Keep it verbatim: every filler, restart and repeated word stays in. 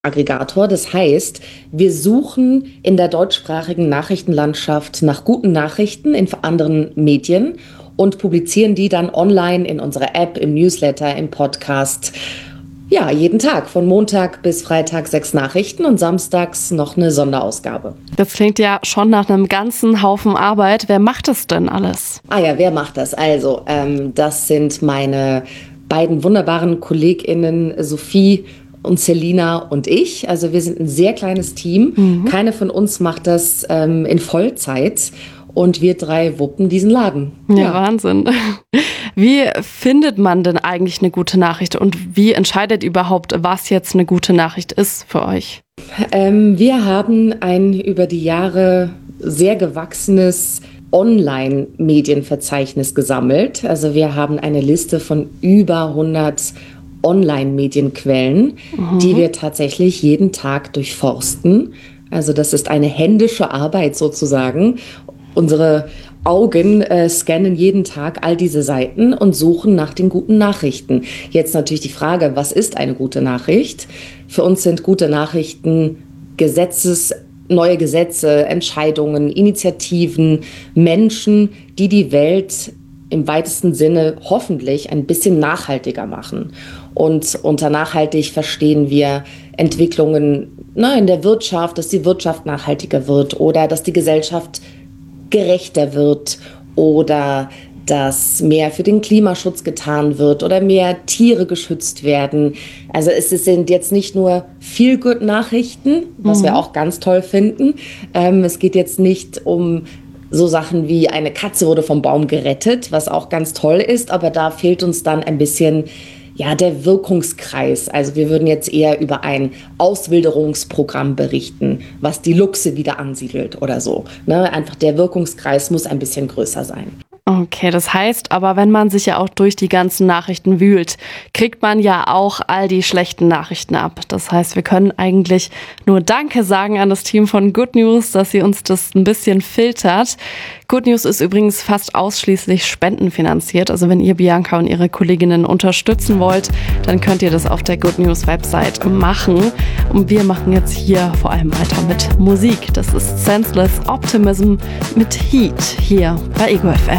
Aggregator. Das heißt, wir suchen in der deutschsprachigen Nachrichtenlandschaft nach guten Nachrichten in anderen Medien und publizieren die dann online in unserer App, im Newsletter, im Podcast. Ja, jeden Tag, von Montag bis Freitag sechs Nachrichten und samstags noch eine Sonderausgabe. Das klingt ja schon nach einem ganzen Haufen Arbeit. Wer macht das denn alles? Ah ja, wer macht das? Also, ähm, das sind meine beiden wunderbaren KollegInnen Sophie und Selina und ich. Also wir sind ein sehr kleines Team. Mhm. Keine von uns macht das ähm, in Vollzeit. Und wir drei wuppen diesen Laden. Ja, ja, Wahnsinn. Wie findet man denn eigentlich eine gute Nachricht? Und wie entscheidet überhaupt, was jetzt eine gute Nachricht ist für euch? Ähm, wir haben ein über die Jahre sehr gewachsenes Online-Medienverzeichnis gesammelt. Also wir haben eine Liste von über hundert Online-Medienquellen, mhm. die wir tatsächlich jeden Tag durchforsten. Also das ist eine händische Arbeit sozusagen. Unsere Augen äh, scannen jeden Tag all diese Seiten und suchen nach den guten Nachrichten. Jetzt natürlich die Frage, was ist eine gute Nachricht? Für uns sind gute Nachrichten Gesetzes, neue Gesetze, Entscheidungen, Initiativen, Menschen, die die Welt im weitesten Sinne hoffentlich ein bisschen nachhaltiger machen. Und unter nachhaltig verstehen wir Entwicklungen na, in der Wirtschaft, dass die Wirtschaft nachhaltiger wird oder dass die Gesellschaft gerechter wird oder dass mehr für den Klimaschutz getan wird oder mehr Tiere geschützt werden. Also es sind jetzt nicht nur Feel-Good-Nachrichten, was mhm. wir auch ganz toll finden. Ähm, es geht jetzt nicht um so Sachen wie eine Katze wurde vom Baum gerettet, was auch ganz toll ist, aber da fehlt uns dann ein bisschen ja, der Wirkungskreis. Also wir würden jetzt eher über ein Auswilderungsprogramm berichten, was die Luchse wieder ansiedelt oder so. Ne? Einfach der Wirkungskreis muss ein bisschen größer sein. Okay, das heißt aber, wenn man sich ja auch durch die ganzen Nachrichten wühlt, kriegt man ja auch all die schlechten Nachrichten ab. Das heißt, wir können eigentlich nur Danke sagen an das Team von Good News, dass sie uns das ein bisschen filtert. Good News ist übrigens fast ausschließlich spendenfinanziert. Also wenn ihr Bianca und ihre Kolleginnen unterstützen wollt, dann könnt ihr das auf der Good News Website machen. Und wir machen jetzt hier vor allem weiter mit Musik. Das ist Senseless Optimism mit Heat hier bei Ego F M.